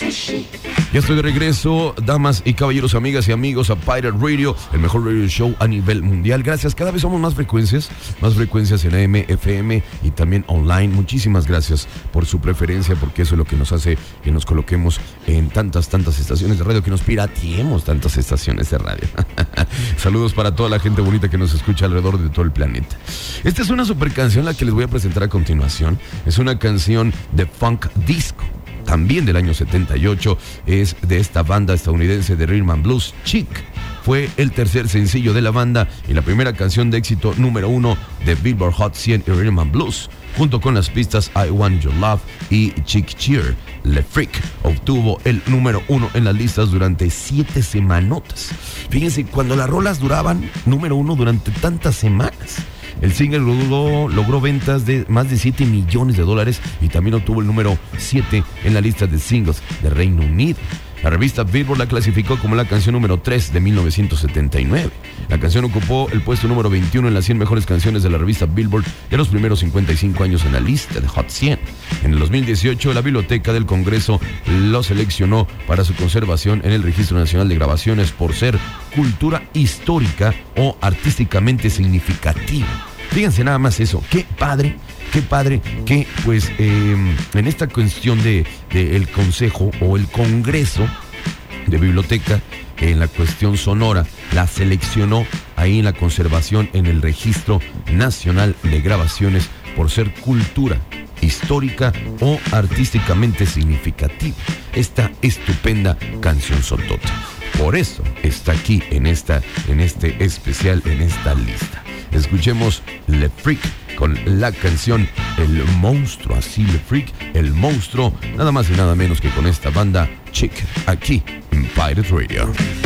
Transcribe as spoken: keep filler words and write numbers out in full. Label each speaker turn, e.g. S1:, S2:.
S1: Ya estoy de regreso, damas y caballeros, amigas y amigos, a Pirate Radio, el mejor radio show a nivel mundial. Gracias, cada vez somos más frecuencias, más frecuencias en A M, F M y también online. Muchísimas gracias por su preferencia, porque eso es lo que nos hace que nos coloquemos en tantas, tantas estaciones de radio, que nos pirateemos tantas estaciones de radio. Saludos para toda la gente bonita que nos escucha alrededor de todo el planeta. Esta es una super canción la que les voy a presentar a continuación. Es una canción de funk disco, también del año setenta y ocho, es de esta banda estadounidense de Rhythm and Blues, Chic. Fue el tercer sencillo de la banda y la primera canción de éxito número uno de Billboard Hot cien y Rhythm and Blues, junto con las pistas I Want Your Love y Chick Cheer. Le Freak obtuvo el número uno en las listas durante siete semanotas. Fíjense, cuando las rolas duraban número uno durante tantas semanas. El single logró, logró ventas de más de siete millones de dólares y también obtuvo el número siete en la lista de singles de Reino Unido. La revista Billboard la clasificó como la canción número tres de mil novecientos setenta y nueve. La canción ocupó el puesto número veintiuno en las cien mejores canciones de la revista Billboard de los primeros cincuenta y cinco años en la lista de Hot cien. En el dos mil dieciocho, la Biblioteca del Congreso lo seleccionó para su conservación en el Registro Nacional de Grabaciones por ser cultura histórica o artísticamente significativa. Fíjense nada más eso, qué padre, qué padre que pues eh, en esta cuestión de, de el Consejo o el Congreso de Biblioteca, en la cuestión sonora, la seleccionó ahí en la conservación en el Registro Nacional de Grabaciones por ser cultura histórica o artísticamente significativa. Esta estupenda canción sotota. Por eso está aquí en, esta, en este especial, en esta lista. Escuchemos Le Freak con la canción El Monstruo. Así Le Freak, el monstruo, nada más y nada menos que con esta banda Chic, aquí en Pirate Radio.